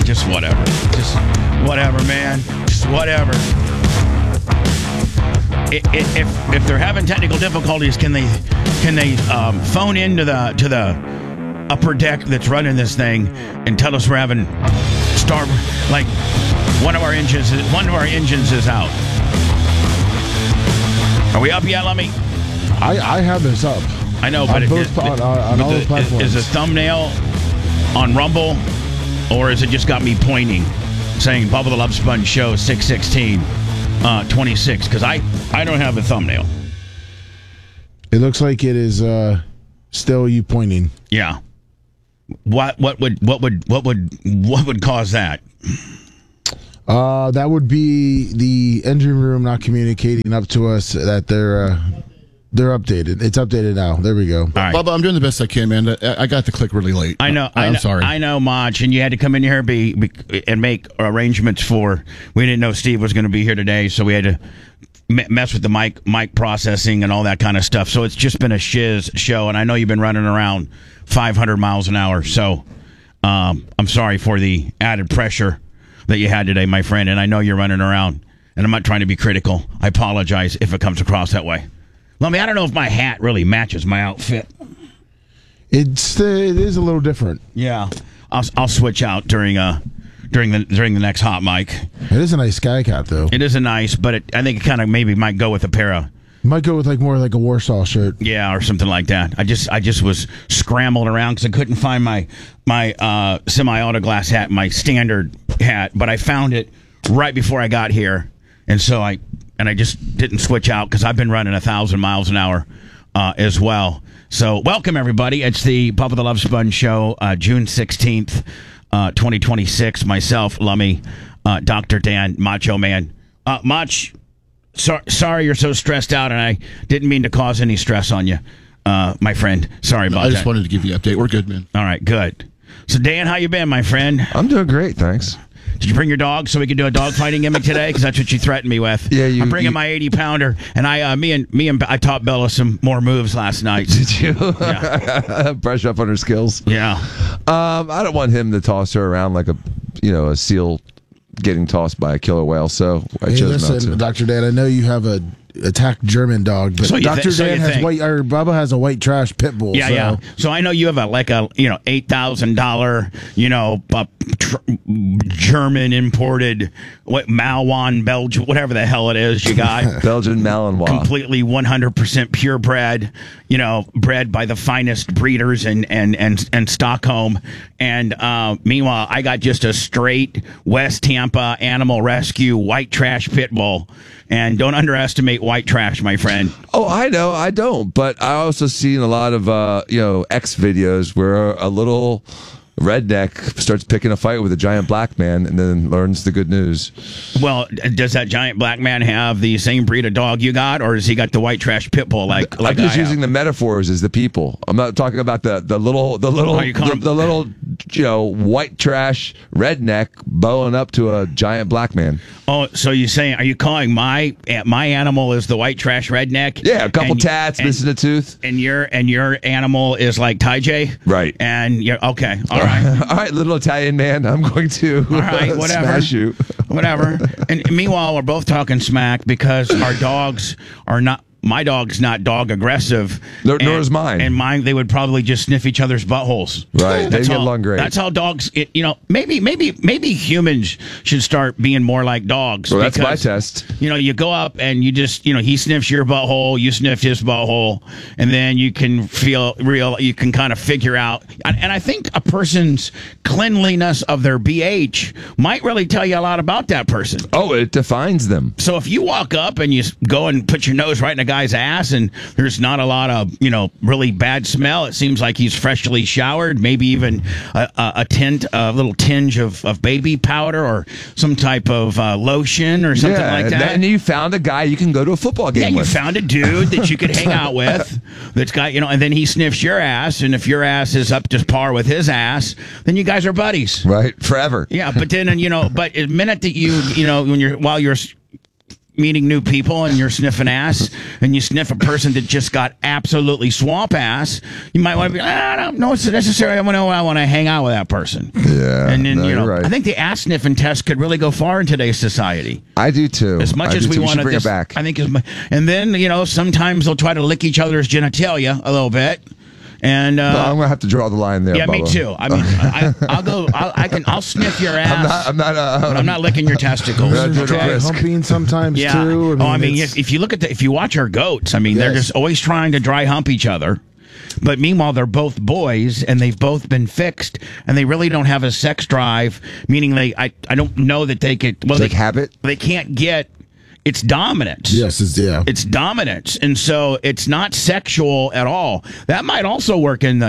Just whatever. Just whatever, man. Just whatever. If they're having technical difficulties, can they phone into the upper deck that's running this thing and tell us we're having one of our engines is out? Are we up yet, Lummy? I have this up. I know, but on all the platforms. Is the thumbnail on Rumble, or is it just got me pointing, saying Bubba the Love Sponge Show 616 26? Because I don't have a thumbnail. It looks like it is still you pointing. Yeah. What would cause that? That would be the engine room not communicating up to us that they're updated. It's updated now. There we go. All right. Bubba, I'm doing the best I can, man. I got the click really late. I know. I'm sorry. I know, Mach, and you had to come in here and make arrangements for. We didn't know Steve was going to be here today, so we had to mess with the mic processing and all that kind of stuff. So it's just been a shiz show, and I know you've been running around 500 miles an hour. So I'm sorry for the added pressure that you had today, my friend. And I know you're running around, and I'm not trying to be critical. I apologize if it comes across that way. Lummy, I don't know if my hat really matches my outfit. It is a little different. Yeah, I'll switch out during the next hot mic. It is a nice sky cat, though. It is a nice, but I think it kind of maybe might go with a pair of. Might go with more like a Warsaw shirt. Yeah, or something like that. I just was scrambling around because I couldn't find my semi-auto glass hat, my standard hat, but I found it right before I got here, and so I just didn't switch out because I've been running 1,000 miles an hour as well. So welcome, everybody. It's the Bubba the Love Sponge Show, June 16th, 2026. Myself, Lummy, Dr. Dan, Macho Man. Mach, sorry you're so stressed out, and I didn't mean to cause any stress on you, my friend. Sorry about that. I just wanted to give you an update. We're good, man. All right, good. So, Dan, how you been, my friend? I'm doing great, thanks. Did you bring your dog so we could do a dog fighting gimmick today? Because that's what you threatened me with. Yeah, I'm bringing my 80-pounder, and I taught Bella some more moves last night. Did you? Yeah. Brush up on her skills. Yeah. I don't want him to toss her around like a seal getting tossed by a killer whale. So I chose not to. Dr. Dan, I know you have a attack German dog, but Dr. Dan has Bubba has a white trash pit bull. Yeah, yeah. So I know you have a $8,000 German imported Malinois Belgian, whatever the hell it is you got. Belgian Malinois, completely 100% purebred. Bred by the finest breeders and Stockholm. And meanwhile, I got just a straight West Tampa Animal Rescue white trash pit bull. And don't underestimate white trash, my friend. Oh, I know. I don't. But I also seen a lot of, X videos where a little redneck starts picking a fight with a giant black man and then learns the good news. Well, does that giant black man have the same breed of dog you got, or has he got the white trash pit bull like I'm just using the metaphors as the people. I'm not talking about the little white trash redneck bowing up to a giant black man. Oh, so are you calling my animal is the white trash redneck? Yeah, a couple tats, missing a tooth. And your animal is like Ty J? Right. And you're okay. All right. All right, little Italian man, I'm going to smash you. Whatever. And meanwhile, we're both talking smack because our dogs are not. My dog's not dog aggressive. Nor is mine. And mine, they would probably just sniff each other's buttholes. Right. They get along great. That's how dogs, maybe humans should start being more like dogs. Well, that's my test. You go up and you just, he sniffs your butthole, you sniff his butthole, and then you can you can kind of figure out. And I think a person's cleanliness of their BH might really tell you a lot about that person. Oh, it defines them. So if you walk up and you go and put your nose right in a guy's ass and there's not a lot of really bad smell, it seems like he's freshly showered, maybe even a little tinge of baby powder or some type of lotion or something like that. And you found a guy you can go to a football game with. You found a dude that you could hang out with that's got and then he sniffs your ass, and if your ass is up to par with his ass, then you guys are buddies, right? Forever. Yeah, but then but the minute that while you're meeting new people and you're sniffing ass and you sniff a person that just got absolutely swamp ass, you might want to be, I don't know it's necessary. I want to hang out with that person. Yeah. And then, you're right. I think the ass sniffing test could really go far in today's society. I do too. As much as we want to bring it back. I think, and then, sometimes they'll try to lick each other's genitalia a little bit. And I'm gonna have to draw the line there. yeah, Bubba. me too. I mean, I'll sniff your ass. I'm not. but I'm not licking your testicles. Not doing Try risk. humping sometimes Yeah. too. If you look at if you watch our goats, I mean, they're Yes. just always trying to dry hump each other. But meanwhile, they're both boys, and they've both been fixed, and they really don't have a sex drive. Meaning, I don't know that they could. Well, Like habit? They can't get. It's dominance. Yes, It's dominance, and so it's not sexual at all. That might also work in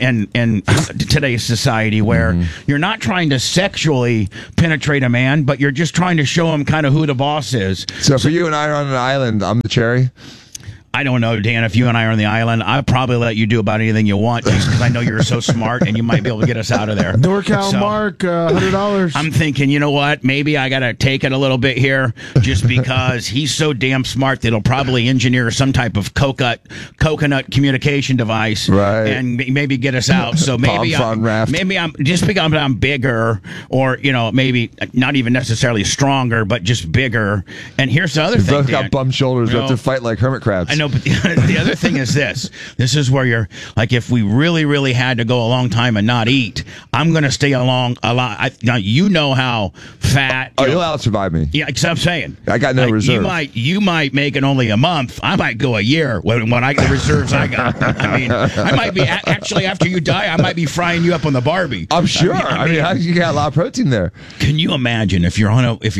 today's society where you're not trying to sexually penetrate a man, but you're just trying to show him kind of who the boss is. So for you and I are on an island, I'm the cherry. I don't know, Dan, if you and I are on the island, I'll probably let you do about anything you want just because I know you're so smart and you might be able to get us out of there. NorCal So, Mark, $100. I'm thinking, you know what? Maybe I got to take it a little bit here just because he's so damn smart that he'll probably engineer some type of coconut communication device and maybe get us out. So maybe I'm just because I'm bigger or, maybe not even necessarily stronger, but just bigger. And here's the other We thing, both Dan. got bum shoulders. We have to fight like hermit crabs. I know, but the other thing is this. This is where you're like, if we really, really had to go a long time and not eat, I'm going to stay along a lot. Now, you know how fat. You'll out survive me. Yeah, because I'm saying. I got no reserve. You might make it only a month. I might go a year when I get the reserves I got. I mean, I might be, actually, after you die, I might be frying you up on the Barbie. I'm sure. I mean, you got a lot of protein there. Can you imagine if you're on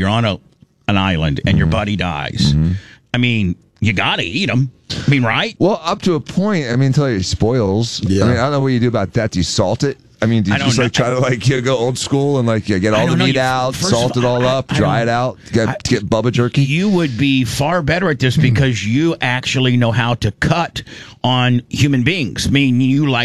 an island and your buddy dies? I mean, you got to eat them. I mean, right? Well, up to a point. I mean, until it spoils. Yeah. I mean, I don't know what you do about that. Do you salt it? I mean, do you just try to go old school and get all the meat out, salt it all up, dry it out, get Bubba jerky? You would be far better at this because you actually know how to cut on human beings. I mean,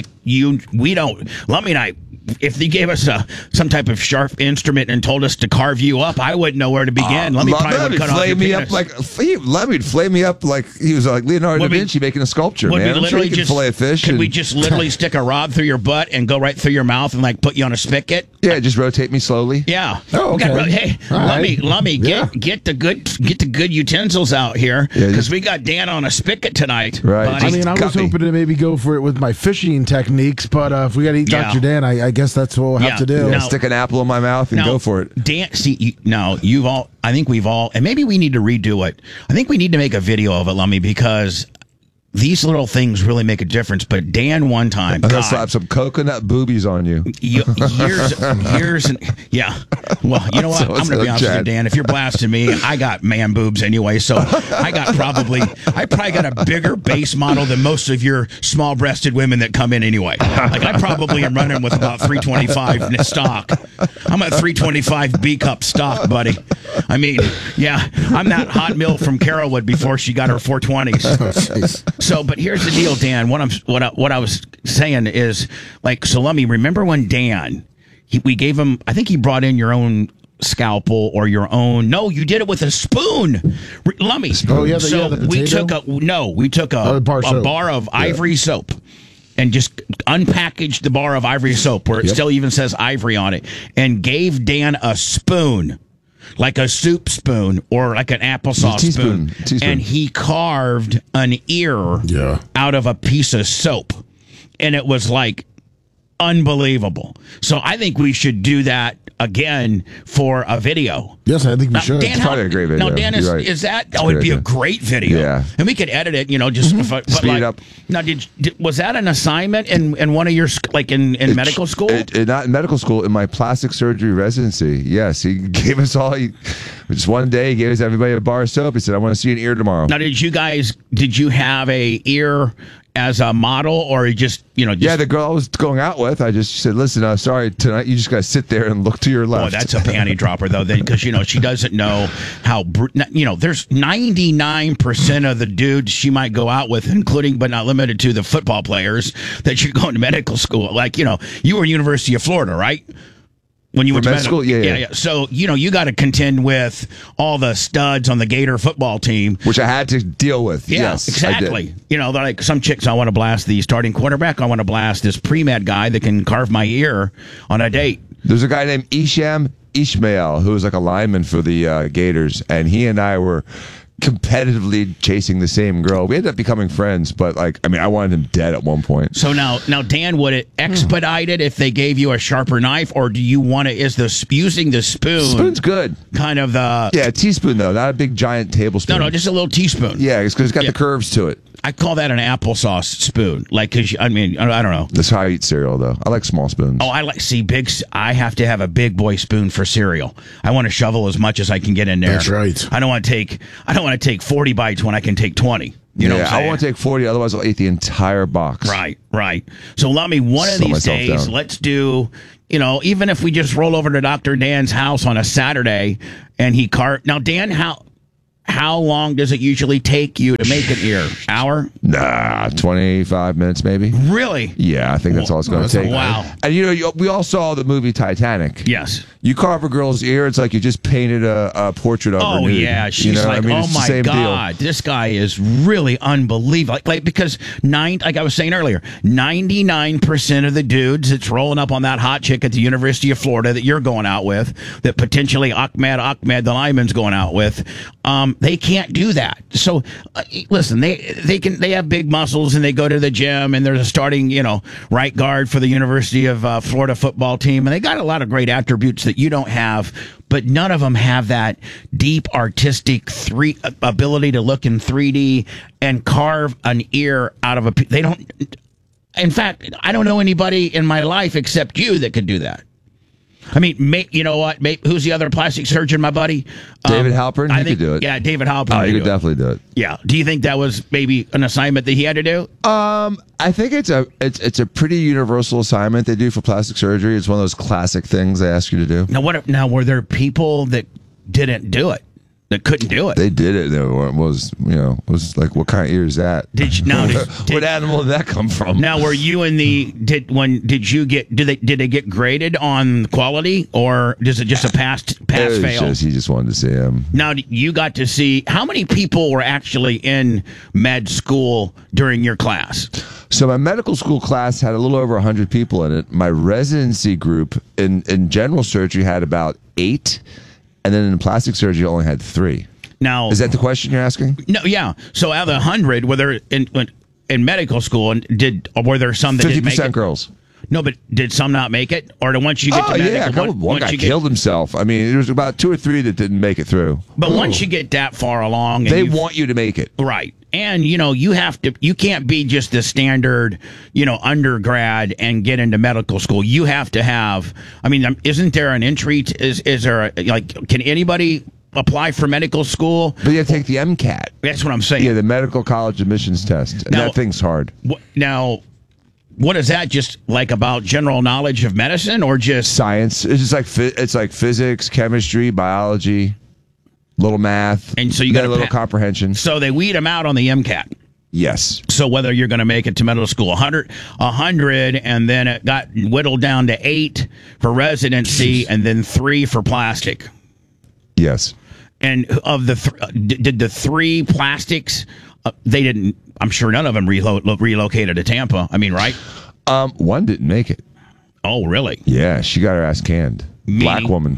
we don't. Lummy and I, if they gave us some type of sharp instrument and told us to carve you up, I wouldn't know where to begin. Let me cut off your penis. Let me flame me up like he was like Leonardo da Vinci making a sculpture, man. I'm sure he can fillet a fish. Could we just literally stick a rod through your butt and go right through your mouth and put you on a spigot? Yeah, just rotate me slowly. Yeah. Oh, okay. Hey, Lummy, get the good utensils out here because we got Dan on a spigot tonight. Right. buddy. I mean, I was hoping to maybe go for it with my fishing techniques, but if we got to eat Dr. Dan, I guess that's what we'll have to do. Yeah, stick an apple in my mouth and go for it. Dan, you've all. I think we've all, and maybe we need to redo it. I think we need to make a video of it, Lummy, because these little things really make a difference. But Dan, one time, I'm gonna slap some coconut boobies on you. years, and yeah. Well, you know what? I'm going to be honest with you, Dan. If you're blasting me, I got man boobs anyway, so I probably got a bigger base model than most of your small-breasted women that come in anyway. I probably am running with about 325 stock. I'm at 325 B cup stock, buddy. I mean, yeah, I'm that hot milk from Carolwood before she got her 420s. So, but here's the deal, Dan. What I was saying is, so let me remember when Dan, we gave him, I think he brought in your own scalpel or your own. No, you did it with a spoon. Lummy. Oh, yeah, the we took a bar of ivory soap and just unpackaged the bar of ivory soap where it still even says ivory on it and gave Dan a spoon. Like a soup spoon or like an applesauce spoon. And he carved an ear out of a piece of soap. And it was unbelievable. So I think we should do that again for a video. Yes, I think we should. It's probably a great video. Now, Dan, is that? It'd be a great video. Yeah. And we could edit it, just speed it up. Now, was that an assignment in one of your, in medical school? Not in medical school, in my plastic surgery residency. Yes, he gave us all, just one day, he gave us everybody a bar of soap. He said, I want to see an ear tomorrow. Now, did you have a ear as a model, or you just yeah, the girl I was going out with, I just said, listen, sorry, tonight you just got to sit there and look to your left. Oh, that's a panty dropper, though, because, she doesn't know how, there's 99% of the dudes she might go out with, including but not limited to the football players that you're going to medical school. You were University of Florida, right? When you went For to med school? Yeah. So, you got to contend with all the studs on the Gator football team. Which I had to deal with. Yeah, Yes, exactly. They're like some chicks, I want to blast the starting quarterback. I want to blast this pre-med guy that can carve my ear on a date. There's a guy named Isham Ishmael who was like a lineman for the Gators, and he and I were competitively chasing the same girl. We ended up becoming friends, but I wanted him dead at one point. So now, Dan, would it expedite it if they gave you a sharper knife, or do you want to? Using the spoon? Spoon's good. Kind of the a teaspoon though, not a big giant tablespoon. No, just a little teaspoon. Yeah, it's because it's got the curves to it. I call that an applesauce spoon. Because I don't know. That's how I eat cereal though. I like small spoons. Oh, I have to have a big boy spoon for cereal. I want to shovel as much as I can get in there. That's right. I don't want to take 40 bites when I can take 20. You know what I'm saying? I want to take 40, otherwise I'll eat the entire box. Right. So let me one of these days, let's do, even if we just roll over to Dr. Dan's house on a Saturday and he Now, Dan, how long does it usually take you to make an ear? Hour? Nah, 25 minutes maybe. Really? Yeah, I think that's all it's going to take. Wow. And we all saw the movie Titanic. Yes. You carve a girl's ear, it's like you just painted a portrait of her. Oh, nude. yeah. She's like, it's oh, the my same God, deal. this guy is really unbelievable. Because like I was saying earlier, 99% of the dudes that's rolling up on that hot chick at the University of Florida that you're going out with, that potentially Ahmed, the lineman's going out with, they can't do that. So, listen, they have big muscles and they go to the gym and there's a starting, right guard for the University of Florida football team. And they got a lot of great attributes that you don't have, but none of them have that deep artistic ability to look in 3D and carve an ear out of they don't. In fact, I don't know anybody in my life except you that could do that. I mean, you know what? Who's the other plastic surgeon, my buddy? David Halpern? He could do it. Yeah, David Halpern. Oh, he could definitely do it. Yeah. Do you think that was maybe an assignment that he had to do? I think it's a pretty universal assignment they do for plastic surgery. It's one of those classic things they ask you to do. Now were there people that didn't do it? That couldn't do it? They did it. It was like, what kind of ear is that? What animal did that come from? Now, were you in did they get graded on quality, or is it just a pass fail? He just wanted to see him. Now, you got to see how many people were actually in med school during your class? So my medical school class had a little over 100 people in it. My residency group in general surgery had about 8. And then in plastic surgery, only had 3. Now, is that the question you're asking? No, yeah. So out of the 100, were there in medical school, and were there some that 50% didn't make it? Girls? No, but did some not make it, or once you get to medical, one guy killed himself. I mean, there was about 2 or 3 that didn't make it through. But once you get that far along, they want you to make it, right? And you can't be just the standard, undergrad and get into medical school. You have to have. I mean, isn't there an entry? Is there can anybody apply for medical school? But you have to take the MCAT. That's what I'm saying. Yeah, the medical college admissions test, and that thing's hard. Now, what is that? Just like about general knowledge of medicine, or just science? It's just it's like physics, chemistry, biology. Little math, and so you got a little comprehension. So they weed them out on the MCAT. Yes. So whether you're going to make it to medical school, 100, and then it got whittled down to 8 for residency, and then 3 for plastic. Yes. And of the did the 3 plastics? They didn't. I'm sure none of them relocated to Tampa. I mean, right? One didn't make it. Oh, really? Yeah, she got her ass canned. Black woman.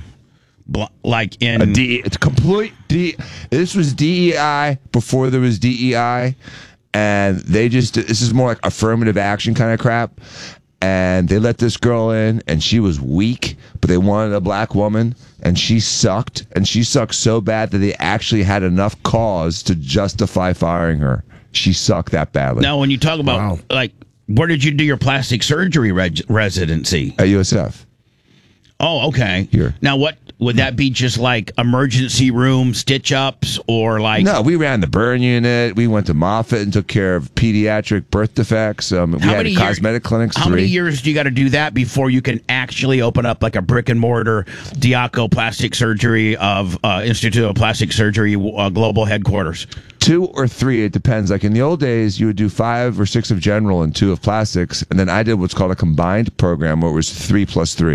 Like in it's complete this was DEI before there was DEI, and this is more like affirmative action kind of crap, and they let this girl in and she was weak, but they wanted a black woman, and she sucked so bad that they actually had enough cause to justify firing her. She sucked that badly. Now, when you talk about where did you do your plastic surgery residency? At USF. Oh, okay. Here. Now, what would that be? Just like emergency room stitch ups, or like? No, we ran the burn unit. We went to Moffitt and took care of pediatric birth defects. We had cosmetic clinics. How many years do you got to do that before you can actually open up like a brick and mortar Diaco Plastic Surgery of Institute of Plastic Surgery global headquarters? 2 or 3, it depends. Like in the old days, you would do 5 or 6 of general and 2 of plastics, and then I did what's called a combined program, where it was 3 plus 3.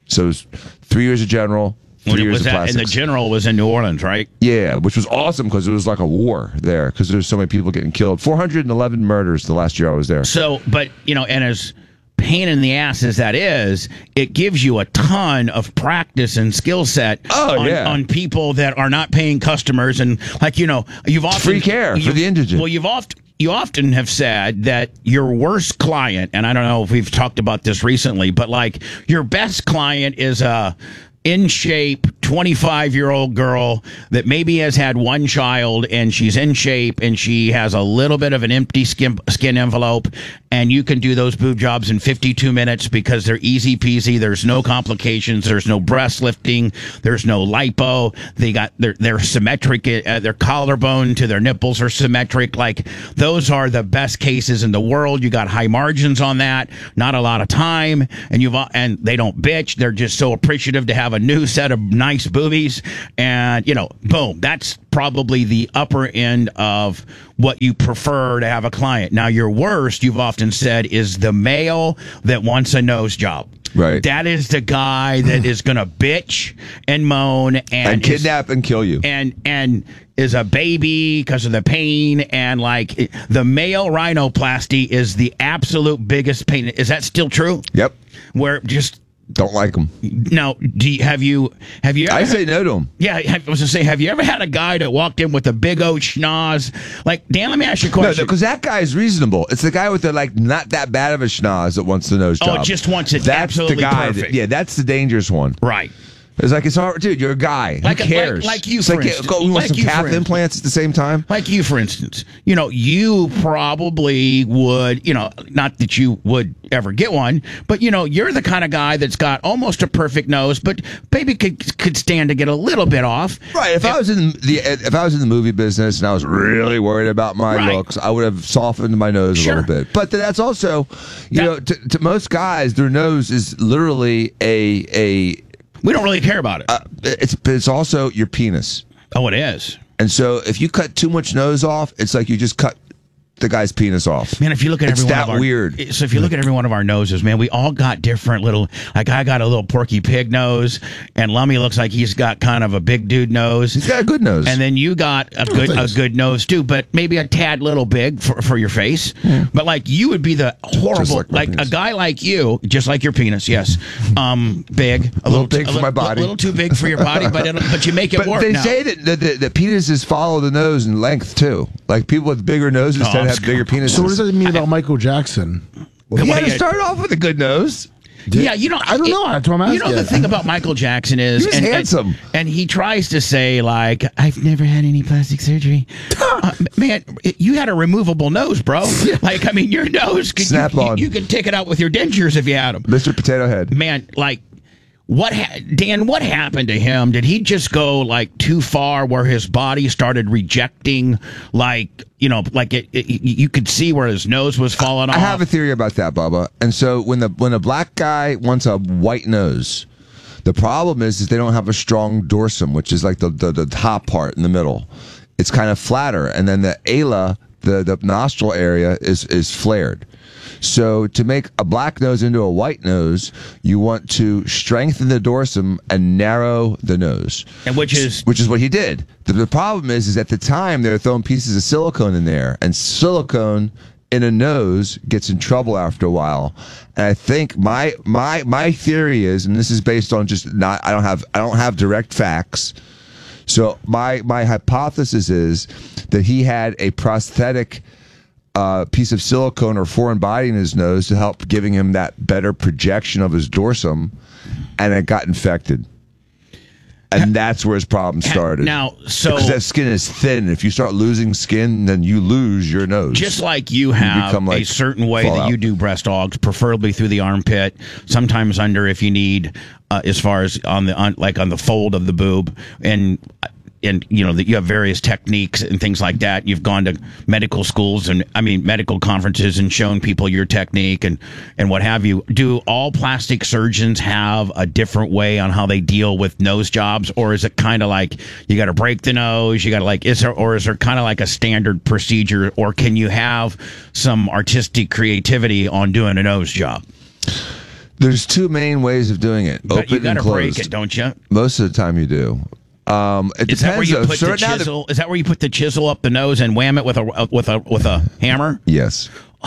So it was 3 years of general, 3 years of plastics. And the general was in New Orleans, right? Yeah, which was awesome because it was like a war there because there's so many people getting killed. 411 murders the last year I was there. So, but, and as pain in the ass as that is, it gives you a ton of practice and skill set on people that are not paying customers. And you've often... Free care for the indigent. Well, you often have said that your worst client, and I don't know if we've talked about this recently, but like your best client is a in shape 25-year-old girl that maybe has had one child and she's in shape and she has a little bit of an empty skin envelope, and you can do those boob jobs in 52 minutes because they're easy peasy. There's no complications. There's no breast lifting. There's no lipo. They're symmetric. Their collarbone to their nipples are symmetric. Like, those are the best cases in the world. You got high margins on that. Not a lot of time, and they don't bitch. They're just so appreciative to have a new set of nice boobies, and boom, that's probably the upper end of what you prefer to have a client. Now, your worst, you've often said, is the male that wants a nose job. Right. That is the guy that is going to bitch and moan and kidnap and kill you. And is a baby because of the pain. And like, the male rhinoplasty is the absolute biggest pain. Is that still true? Yep. Where just... Don't like them. Now, have you ever... I say no to them. Yeah, I was going to say, have you ever had a guy that walked in with a big old schnoz? Like, Dan, let me ask you a question. No, because that guy is reasonable. It's the guy with the, not that bad of a schnoz that wants the nose job. Oh, just wants it that's absolutely the guy perfect. that's the dangerous one. Right. It's like, it's hard, dude. You're a guy. Who cares? Like you, it's for like, instance. we want some calf implants at the same time. Like you, for instance. You probably would, not that you would ever get one, but, you're the kind of guy that's got almost a perfect nose, but maybe could stand to get a little bit off. Right. If I was in the movie business and I was really worried about my looks, I would have softened my nose a little bit. But that's also, to most guys, their nose is literally a we don't really care about it. It's also your penis. Oh, it is. And so if you cut too much nose off, it's like you just cut the guy's penis off. Man, if you look at every one of our, weird. So if you look at every one of our noses, man, we all got different little. Like, I got a little Porky Pig nose, and Lummy looks like he's got kind of a big dude nose. He's got a good nose, and then you got a good nose too, but maybe a tad little big for your face. Yeah. But like, you would be the horrible, like a guy like you, just like your penis, yes, big, a little big for my body, a little too big for your body, but you make it work. They say that the penises follow the nose in length too. Like, people with bigger noses tend to have bigger penises. So what does that mean about Michael Jackson? Well, he had to start off with a good nose. Yeah, I don't know. That's what I'm asking. The thing about Michael Jackson is, he was handsome, and he tries to say, like, I've never had any plastic surgery. Man, you had a removable nose, bro. Like, I mean, your nose could snap on. You could take it out with your dentures if you had them. Mr. Potato Head. Man, like, Dan, what happened to him? Did he just go like too far where his body started rejecting, like, you could see where his nose was falling off? I have a theory about that, Bubba. And so when a black guy wants a white nose, the problem is they don't have a strong dorsum, which is like the top part in the middle. It's kind of flatter, and then the ala, the nostril area, is flared. So to make a black nose into a white nose, you want to strengthen the dorsum and narrow the nose, and which is what he did. The problem is at the time they were throwing pieces of silicone in there, and silicone in a nose gets in trouble after a while. And I think my theory is, and this is based on just I don't have direct facts. So my hypothesis is that he had a prosthetic piece of silicone or foreign body in his nose to help giving him that better projection of his dorsum, and it got infected. And that's where his problem started. Now, so because that skin is thin. If you start losing skin, then you lose your nose. Just like you have a certain way that you do breast augs, preferably through the armpit, sometimes under if you need, as far as on the fold of the boob, and that you have various techniques and things like that. You've gone to medical schools and medical conferences and shown people your technique and what have you. Do all plastic surgeons have a different way on how they deal with nose jobs, or is it kind of like you got to break the nose? You got to is there kind of like a standard procedure, or can you have some artistic creativity on doing a nose job? There's two main ways of doing it. But you Open got and to closed. break it, don't you? Most of the time you do. It Is that where depends, you though. put So the right now chisel? Is that where you put the chisel up the nose and wham it with a hammer? Yes.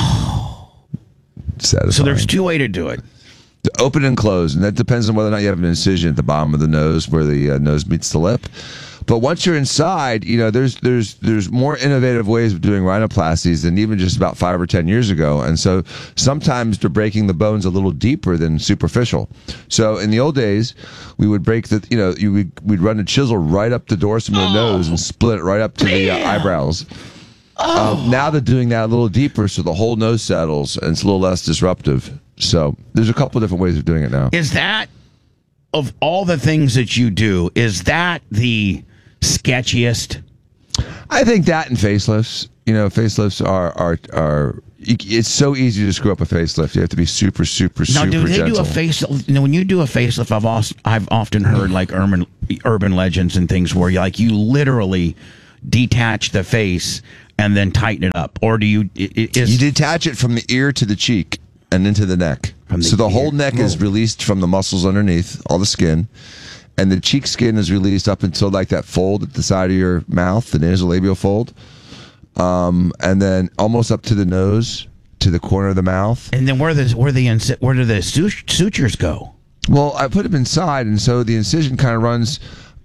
Satisfying. So there's two ways to do it. Open and close, and that depends on whether or not you have an incision at the bottom of the nose where the nose meets the lip. But once you're inside, there's more innovative ways of doing rhinoplasties than even just about 5 or 10 years ago. And so sometimes they're breaking the bones a little deeper than superficial. So in the old days, we would break we'd run a chisel right up the dorsum of the nose and split it right up to the eyebrows. Now they're doing that a little deeper, so the whole nose settles and it's a little less disruptive. So there's a couple different ways of doing it now. Is that, of all the things that you do, is that the sketchiest? I think that and facelifts. Facelifts are it's so easy to screw up a facelift. You have to be super Now, do they gentle. do a facelift? When you do a facelift, I've often heard like urban legends and things where you literally detach the face and then tighten it up, or do you? You detach it from the ear to the cheek and into the neck. So the whole neck is released from the muscles underneath, all the skin, and the cheek skin is released up until like that fold at the side of your mouth, the nasolabial fold, and then almost up to the nose, to the corner of the mouth. And then where do the sutures go? Well, I put them inside, and so the incision kind of runs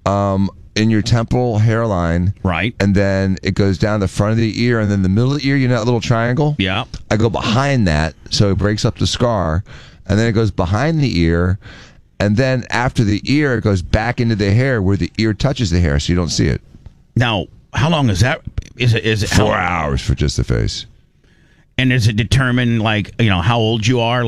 in your temporal hairline. Right. And then it goes down the front of the ear, and then the middle of the ear, that little triangle? Yeah. I go behind that, so it breaks up the scar, and then it goes behind the ear, and then after the ear, it goes back into the hair where the ear touches the hair, so you don't see it. Now, how long is that? Is it 4 hours for just the face. And is it determined how old you are?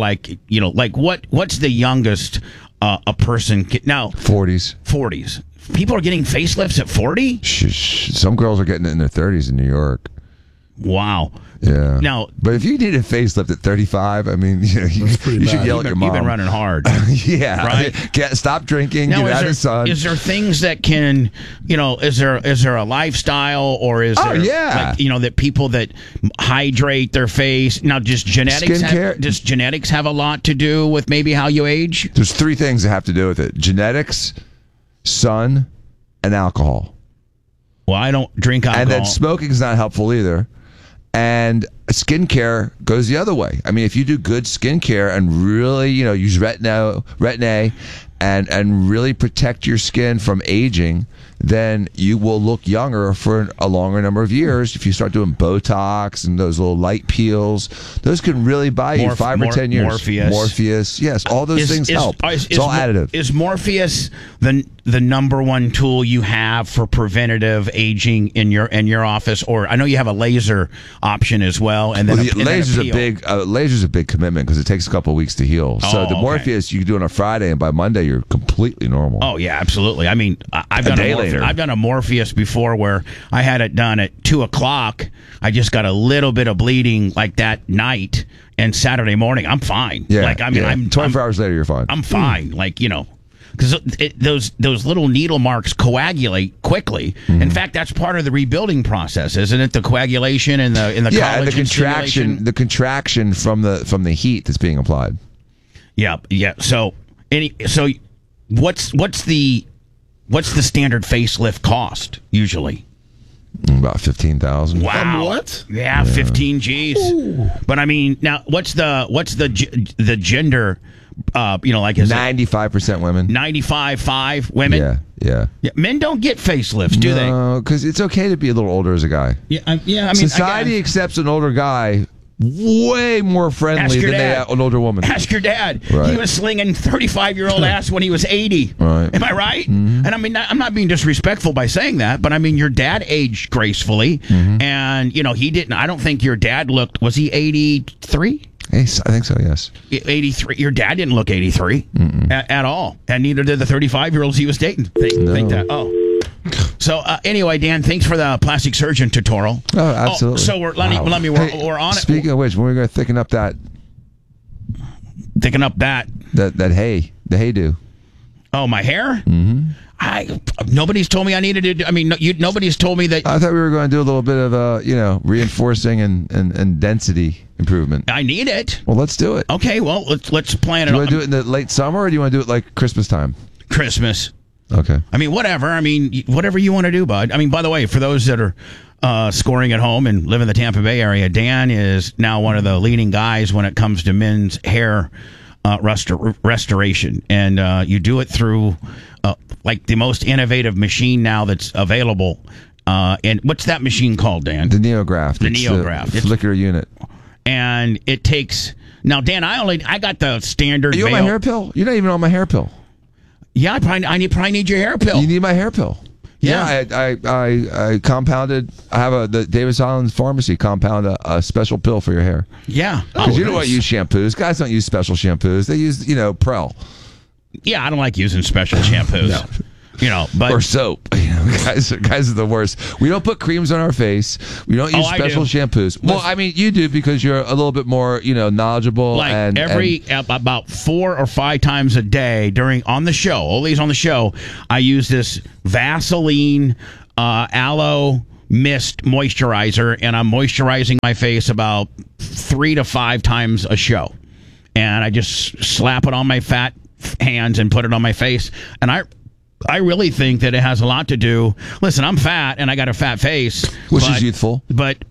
What's the youngest a person now? 40s. 40s. People are getting facelifts at 40? Some girls are getting it in their 30s in New York. Wow. Yeah. Now, but if you need a facelift at 35, I mean, you should yell at your mom. You've been running hard. Yeah. Right? Stop drinking. Now, get out of the sun. Is there things that can, is there a lifestyle, or is there that people that hydrate their face? Now, does genetics have a lot to do with maybe how you age? There's 3 things that have to do with it: genetics, sun, and alcohol. Well, I don't drink alcohol. And then smoking is not helpful either. And skincare goes the other way. I mean, if you do good skincare and really, use Retin-A and really protect your skin from aging, then you will look younger for a longer number of years. If you start doing Botox and those little light peels, those can really buy you 5 or 10 years. Morpheus. Yes, all those things help. It's all additive. Is Morpheus the number one tool you have for preventative aging in your office? Or I know you have a laser option as well. And then laser's a big commitment because it takes a couple of weeks to heal. So the Morpheus you can do on a Friday, and by Monday you're completely normal. Oh yeah, absolutely. I mean, I've done a Morpheus before where I had it done at 2:00. I just got a little bit of bleeding like that night, and Saturday morning I'm fine. Yeah, I'm 24 hours later you're fine. I'm fine. Because those little needle marks coagulate quickly. In fact, that's part of the rebuilding process, isn't it? The coagulation and the and collagen the contraction, from the heat that's being applied. Yeah. So what's the standard facelift cost usually? About 15,000. Wow. What? Yeah, 15 G's. Ooh. But I mean, now what's the gender? Is 95% women. 95.5 women. Yeah. Men don't get facelifts, do they? No, because it's okay to be a little older as a guy. Yeah. I mean, society accepts an older guy way more friendly than an older woman. Ask your dad. Right. He was slinging 35-year-old ass when he was 80. Right. Am I right? Mm-hmm. And I mean, I'm not being disrespectful by saying that, but I mean, your dad aged gracefully, and he didn't. I don't think your dad looked. Was he 83? I think so, yes. 83. Your dad didn't look 83 at all, and neither did the 35-year-olds he was dating. Think that. Oh. So anyway, Dan, thanks for the plastic surgeon tutorial. Oh, absolutely. So we're on it. Speaking of which, when we're going to thicken up that hay, the hay do. Oh, my hair? Mm-hmm. Nobody's told me I needed to. I mean, nobody's told me that I thought we were going to do a little bit of, reinforcing and density improvement. I need it. Well, let's do it. Okay, well, let's plan it. Do you want to do it in the late summer, or do you want to do it like Christmas time? Christmas. Okay. I mean, whatever. I mean, whatever you want to do, bud. I mean, by the way, for those that are scoring at home and live in the Tampa Bay area, Dan is now one of the leading guys when it comes to men's hair restoration, and you do it through like the most innovative machine now that's available. And what's that machine called, Dan? The NeoGraft. The It's NeoGraft. the Flicker unit. And it takes now, Dan. I got the standard. Are you on my hair pill? You're not even on my hair pill. Yeah, I probably need your hair pill. You need my hair pill. Yeah. I compounded. I have the Davis Island Pharmacy compound a special pill for your hair. Yeah. Because you don't want to use shampoos. Guys don't use special shampoos. They use, Prel. Yeah, I don't like using special shampoos. No. But Or soap. Guys are the worst. We don't put creams on our face. We don't use special shampoos. Well, I mean, you do because you're a little bit more, knowledgeable. Like about 4 or 5 times a day on the show, always on the show, I use this Vaseline aloe mist moisturizer, and I'm moisturizing my face about 3 to 5 times a show. And I just slap it on my fat hands and put it on my face. And I really think that it has a lot to do. Listen, I'm fat and I got a fat face, which is youthful. But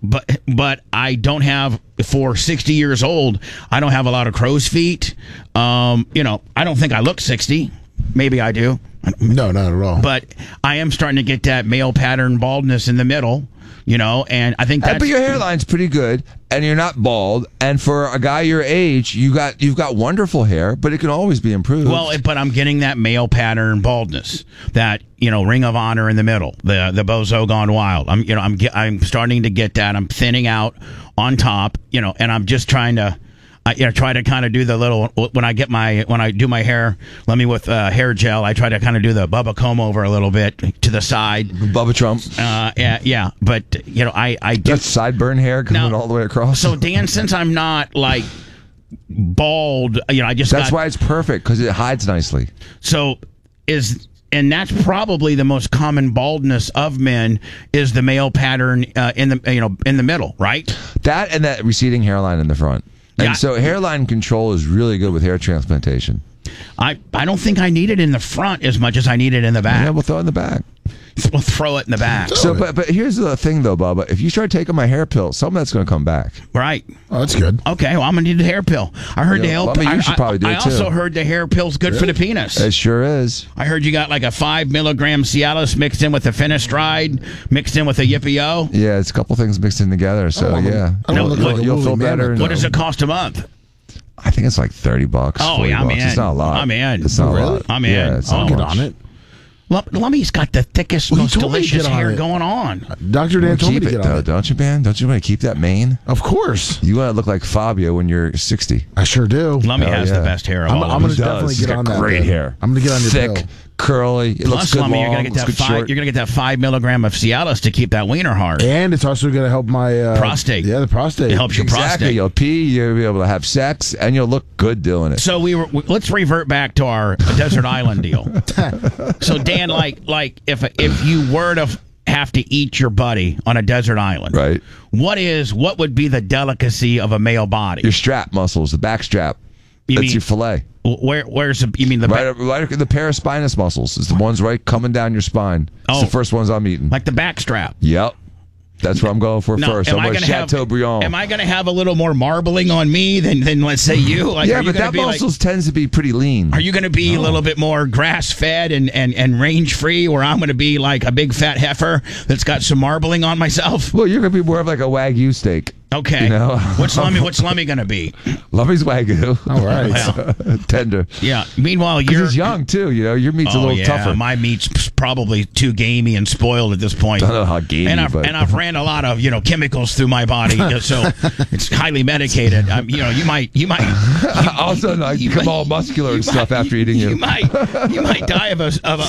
I don't have, for 60 years old, I don't have a lot of crow's feet. I don't think I look 60. Maybe I do. No, not at all. But I am starting to get that male pattern baldness in the middle. And I think but your hairline's pretty good, and you're not bald. And for a guy your age, you've got wonderful hair, but it can always be improved. Well, but I'm getting that male pattern baldness, that Ring of Honor in the middle, the Bozo Gone Wild. I'm starting to get that. I'm thinning out on top, and I'm just trying to. I try to kind of do the little when I do my hair. Let me with hair gel. I try to kind of do the Bubba comb over a little bit to the side. Bubba Trump. Yeah. But I do. That's sideburn hair coming all the way across. So Dan, since I'm not like bald, That's why it's perfect, because it hides nicely. And that's probably the most common baldness of men is the male pattern in the middle, right? That and that receding hairline in the front. And so hairline control is really good with hair transplantation. I don't think I need it in the front as much as I need it in the back. Yeah, we'll throw it in the back. We'll throw it in the back. So, but here's the thing, though, Bubba. If you start taking my hair pill, some of that's going to come back. Right. Oh, that's good. Okay, well, I'm going to need the hair pill. I heard you should probably do it, too. I also heard the hair pill's good for the penis. It sure is. I heard you got like a 5 milligram Cialis mixed in with a Finastride, mixed in with a Yippee-O. Yeah, it's a couple things mixed in together, so you'll feel better. What does it cost a month? I think it's like $30. Oh, yeah, I'm in. It's not a lot. I'm in. It's not a lot. I'm in. Yeah, I'll get on it. Lummy's got the thickest, most delicious hair going on. Dr. Dan told me to get on it. Don't you, man? Don't you want to keep that mane? Of course. You want to look like Fabio when you're 60. I sure do. Lummy has the best hair of all of us. I'm going to definitely get on that. Great hair. I'm going to get on your thick, pill. curly. It looks good. Lummy, long, you're going to get that 5 milligram of Cialis to keep that wiener hard. And it's also going to help my prostate. Yeah, the prostate. It helps your prostate. You'll pee. You'll be able to have sex, and you'll look good doing it. So let's revert back to our desert island deal. So Dan, like if you were to have to eat your buddy on a desert island, right? What would be the delicacy of a male body? Your strap muscles, the back strap. That's your fillet. Where's you mean the right the paraspinous muscles? It's the ones right coming down your spine. It's the first ones I'm eating. Like the back strap. Yep. That's what I'm going for first. I'm going Chateaubriand. Am I going to have a little more marbling on me than let's say you? Like, but that muscles tends to be pretty lean. Are you going to be a little bit more grass fed and range free, or I'm going to be like a big fat heifer that's got some marbling on myself? Well, you're going to be more of like a Wagyu steak. Okay. What's Lummy going to be? Lummy's Wagyu. All right. Well, tender. Yeah. Meanwhile, he's young too. Your meat's a little tougher. My meat's probably too gamey and spoiled at this point. I don't know how gamey. And I've ran a lot of chemicals through my body, so it's highly medicated. You might. Also, you come all muscular and stuff after eating you. You might die of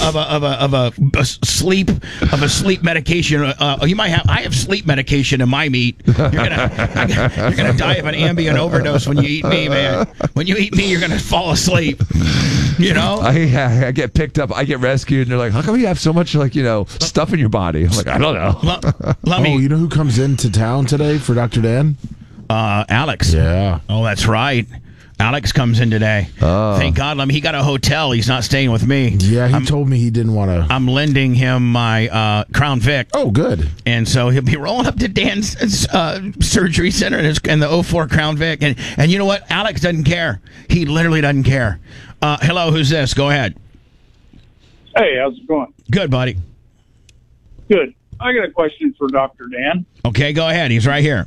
a sleep medication. I have sleep medication in my meat. You're gonna You're gonna die of an Ambien overdose when you eat me, man. When you eat me, you're gonna fall asleep. You know. I get picked up. I get rescued, and they're like, "How come you have so much stuff in your body?" I'm like, "I don't know." Let me. Oh, you know who comes into town today for Dr. Dan? Alex. Yeah. Oh, that's right. Alex comes in today. Thank God. He got a hotel. He's not staying with me. Yeah, he told me he didn't want to. I'm lending him my Crown Vic. Oh, good. And so he'll be rolling up to Dan's surgery center and the 04 Crown Vic. And you know what? Alex doesn't care. He literally doesn't care. Hello, who's this? Go ahead. Hey, how's it going? Good, buddy. Good. I got a question for Dr. Dan. Okay, go ahead. He's right here.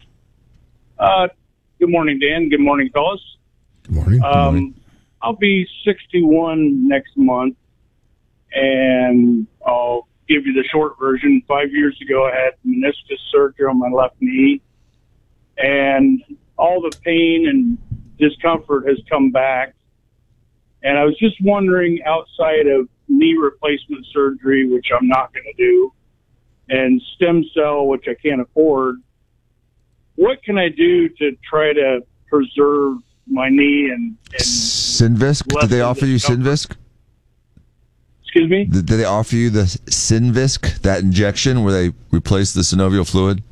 Good morning, Dan. Good morning, fellas. Good morning. Good morning. I'll be 61 next month, and I'll give you the short version. 5 years ago, I had meniscus surgery on my left knee, and all the pain and discomfort has come back. And I was just wondering, outside of knee replacement surgery, which I'm not going to do, and stem cell, which I can't afford, what can I do to try to preserve my knee and Synvisc? Did they offer you Synvisc? Excuse me? Did they offer you the Synvisc, that injection where they replace the synovial fluid?